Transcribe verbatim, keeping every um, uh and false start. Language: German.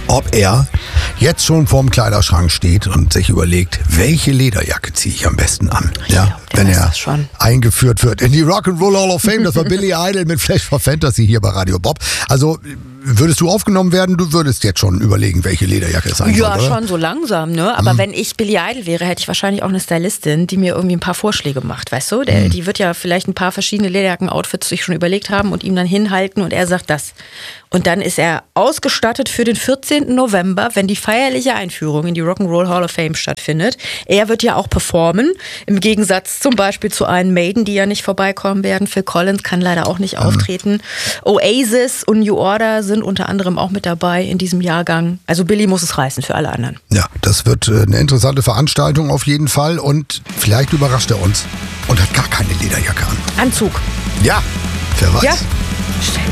ob er jetzt schon vorm Kleiderschrank steht und sich überlegt, welche Lederjacke ziehe ich am besten an, ja, glaub, wenn er schon. eingeführt wird in die Rock'n'Roll Hall of Fame. Das war Billy Idol mit Flash for Fantasy hier bei Radio Bob. Also würdest du aufgenommen werden, du würdest jetzt schon überlegen, welche Lederjacke es sein soll, Ja, oder? schon so langsam, ne? Aber mhm. wenn ich Billy Idol wäre, hätte ich wahrscheinlich auch eine Stylistin, die mir irgendwie ein paar Vorschläge macht, weißt du? Der, mhm. Die wird ja vielleicht ein paar verschiedene Lederjacken-Outfits sich schon überlegt haben und ihm dann hinhalten und er sagt das. Und dann ist er ausgestattet für den vierzehnten November, wenn die feierliche Einführung in die Rock'n'Roll Hall of Fame stattfindet. Er wird ja auch performen, im Gegensatz zum Beispiel zu Iron Maiden, die ja nicht vorbeikommen werden. Phil Collins kann leider auch nicht mhm. auftreten. Oasis und New Order sind unter anderem auch mit dabei in diesem Jahrgang. Also Billy muss es reißen für alle anderen. Ja, das wird eine interessante Veranstaltung auf jeden Fall und vielleicht überrascht er uns und hat gar keine Lederjacke an. Anzug. Ja, wer weiß. Ja.